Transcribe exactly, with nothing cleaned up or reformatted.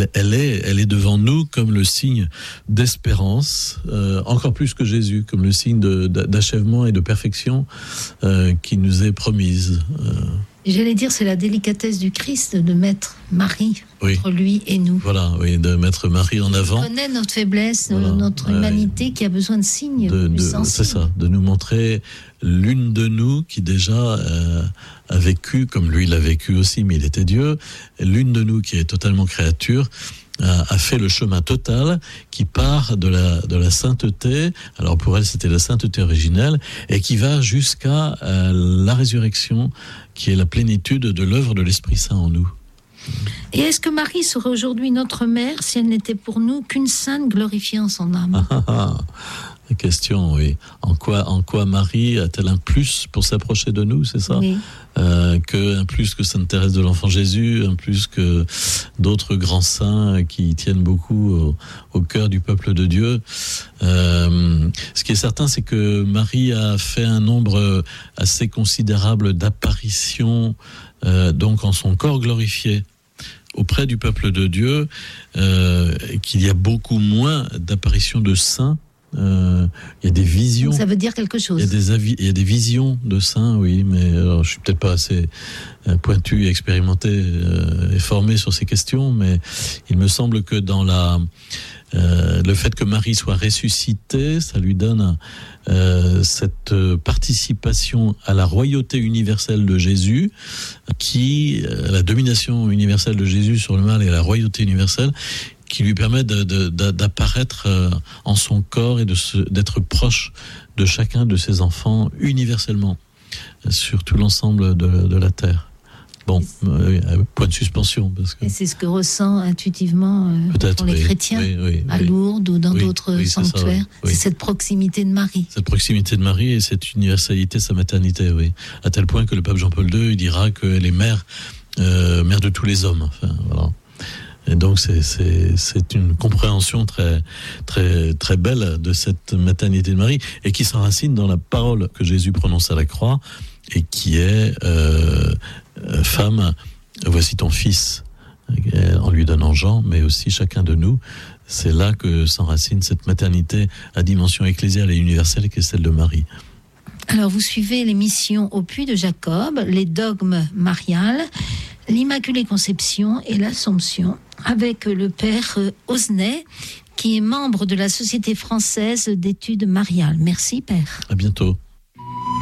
elle, elle, est, elle est devant nous comme le signe d'espérance, euh, encore plus que Jésus, comme le signe de, d'achèvement et de perfection euh, qui nous est promise. Euh, J'allais dire, c'est la délicatesse du Christ de mettre Marie oui. entre lui et nous. Voilà, oui, de mettre Marie en avant. Il connaît notre faiblesse, voilà. notre ouais. humanité qui a besoin de signes de, plus de, sensibles. C'est ça, de nous montrer l'une de nous qui déjà euh, a vécu, comme lui l'a vécu aussi, mais il était Dieu, l'une de nous qui est totalement créature, a fait le chemin total qui part de la, de la sainteté, alors pour elle c'était la sainteté originelle, et qui va jusqu'à euh, la résurrection, qui est la plénitude de l'œuvre de l'Esprit Saint en nous. Et est-ce que Marie serait aujourd'hui notre mère si elle n'était pour nous qu'une sainte glorifiant son âme ? Ah, ah, la question, oui. En quoi, en quoi Marie a-t-elle un plus pour s'approcher de nous, c'est ça ? Oui. Euh, que, un plus que Sainte Thérèse de l'Enfant Jésus, un plus que d'autres grands saints qui tiennent beaucoup au, au cœur du peuple de Dieu. Euh, ce qui est certain, c'est que Marie a fait un nombre assez considérable d'apparitions, euh, donc en son corps glorifié, auprès du peuple de Dieu, euh, qu'il y a beaucoup moins d'apparitions de saints. Euh, il y a des visions. Donc ça veut dire quelque chose. Il y a des avis, il y a des visions de saints, oui, mais alors, je suis peut-être pas assez euh, pointu, expérimenté euh, et formé sur ces questions, mais il me semble que dans la euh, le fait que Marie soit ressuscitée, ça lui donne euh, cette participation à la royauté universelle de Jésus, qui euh, la domination universelle de Jésus sur le mal et la royauté universelle, qui lui permet de, de, de, d'apparaître en son corps et de se, d'être proche de chacun de ses enfants universellement, sur tout l'ensemble de, de la terre. Bon, euh, point de suspension. Parce que... Et c'est ce que ressent intuitivement euh, pour les oui, chrétiens, oui, oui, à oui. Lourdes ou dans oui, d'autres oui, sanctuaires. C'est, oui. c'est cette proximité de Marie. Cette proximité de Marie et cette universalité de sa maternité, oui. À tel point que le pape Jean-Paul deux il dira qu'elle est mère, euh, mère de tous les hommes. Enfin, voilà. Et donc c'est, c'est, c'est une compréhension très, très, très belle de cette maternité de Marie et qui s'enracine dans la parole que Jésus prononce à la croix et qui est euh, « Femme, voici ton fils », en lui donnant Jean, mais aussi chacun de nous. C'est là que s'enracine cette maternité à dimension ecclésiale et universelle qui est celle de Marie. Alors vous suivez les missions au Puy de Jacob, les dogmes mariales, l'Immaculée Conception et l'Assomption, avec le père Osnay, qui est membre de la Société française d'études mariales. Merci, père. À bientôt.